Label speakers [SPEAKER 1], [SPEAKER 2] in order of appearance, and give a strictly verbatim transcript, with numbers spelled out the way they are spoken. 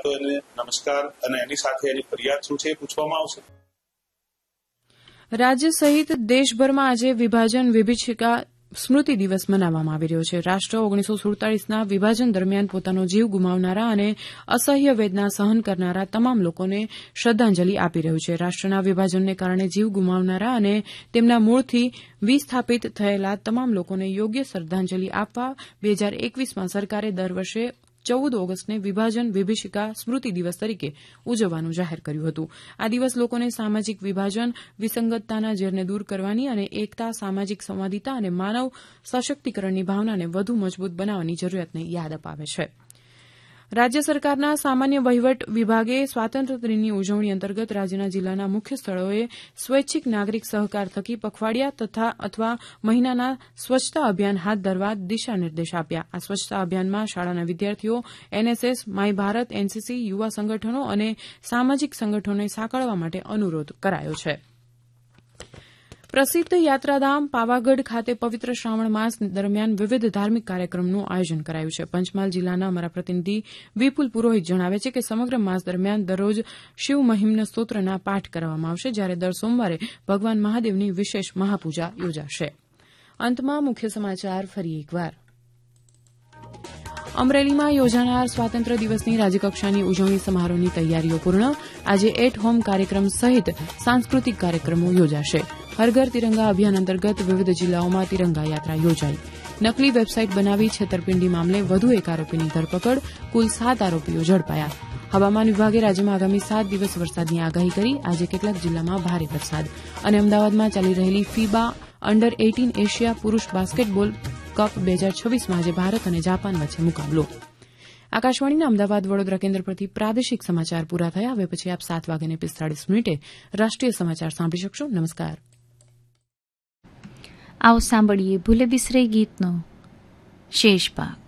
[SPEAKER 1] તો એને નમસ્કાર અને એની સાથે એની ફરિયાદ શું છે એ પૂછવામાં આવશે.
[SPEAKER 2] રાજ્ય સહિત દેશભરમાં આજે વિભાજન વિભીષિકા સ્મૃતિ દિવસ મનાવવામાં આવી રહ્યો છે. રાષ્ટ્ર ઓગણીસો સુડતાલીસના વિભાજન દરમિયાન પોતાનો જીવ ગુમાવનારા અને અસહ્ય વેદના સહન કરનારા તમામ લોકોને શ્રદ્ધાંજલિ આપી રહ્યું છે. રાષ્ટ્રના વિભાજનને કારણે જીવ ગુમાવનારા અને તેમના મૂળથી વિસ્થાપિત થયેલા તમામ લોકોને યોગ્ય શ્રદ્ધાંજલિ આપવા બે હજાર એકવીસમાં સરકારે દર વર્ષે ચૌદ ઓગસ્ટને વિભાજન વિભીષિકા સ્મૃતિ દિવસ તરીકે ઉજવવાનું જાહેર કર્યું હતું. આ દિવસ લોકોને સામાજિક વિભાજન, વિસંગતતાના ઝેરને દૂર કરવાની અને એકતા, સામાજિક સંવાદિતા અને માનવ સશક્તિકરણની ભાવનાને વધુ મજબૂત બનાવવાની જરૂરિયાતને યાદ અપાવે છે. રાજ્ય સરકારના સામાન્ય વહીવટ વિભાગે સ્વાતંત્ર્ય દિનની ઉજવણી અંતર્ગત રાજ્યના જિલ્લાના મુખ્ય સ્થળોએ સ્વૈચ્છિક નાગરિક સહકાર થકી પખવાડિયા તથા અથવા મહિનાના સ્વચ્છતા અભિયાન હાથ ધરવા દિશા નિર્દેશ આપ્યા. આ સ્વચ્છતા અભિયાનમાં શાળાના વિદ્યાર્થીઓ, એનએસએસ, માય ભારત, એનસીસી, યુવા સંગઠનો અને સામાજિક સંગઠનોને સાંકળવા માટે અનુરોધ કરાયો છે. પ્રસિદ્ધ યાત્રાધામ પાવાગઢ ખાતે પવિત્ર શ્રાવણ માસ દરમિયાન વિવિધ ધાર્મિક કાર્યક્રમનું આયોજન કરાયું છે. પંચમહાલ જિલ્લાના અમારા પ્રતિનિધિ વિપુલ પુરોહિત જણાવે છે કે સમગ્ર માસ દરમિયાન દરરોજ શિવ મહિમ્ન સ્તોત્રના પાઠ કરવામાં આવશે, જ્યારે દર સોમવારે ભગવાન મહાદેવની વિશેષ મહાપૂજા યોજાશે. અંતમાં મુખ્ય સમાચાર ફરી એકવાર. અમરેલીમાં યોજાનાર સ્વાતંત્ર્ય દિવસની રાજ્યકક્ષાની ઉજવણી સમારોહની તૈયારીઓ પૂર્ણ. આજે એટ હોમ કાર્યક્રમ સહિત સાંસ્કૃતિક કાર્યક્રમો યોજાશે. હર ઘર તિરંગા અભિયાન અંતર્ગત વિવિધ જિલ્લાઓમાં તિરંગા યાત્રા યોજાઈ. નકલી વેબસાઇટ બનાવી છેતરપિંડી મામલે વધુ એક આરોપીની ધરપકડ. કુલ સાત આરોપીઓ ઝડપાયા. હવામાન વિભાગે રાજ્યમાં આગામી સાત દિવસ વરસાદની આગાહી કરી. આજે કેટલાક જિલ્લામાં ભારે વરસાદ. અને અમદાવાદમાં ચાલી રહેલી ફીબા અંડર એટીન એશિયા પુરૂષ બાસ્કેટબોલ કપ બે હજાર છવ્વીસમાં આજે ભારત અને જાપાન વચ્ચે મુકાબલો. આકાશવાણીના અમદાવાદ વડોદરા કેન્દ્ર પરથી પ્રાદેશિક સમાચાર પૂરા થયા. હવે પછી આપ સાત વાગ્યાને પિસ્તાળીસ મિનિટે રાષ્ટ્રીય સમાચાર સાંભળી શકશો. નમસ્કાર.
[SPEAKER 3] આવો સાંભળીએ ભૂલે બિસરે ગીતનો શેષ ભાગ.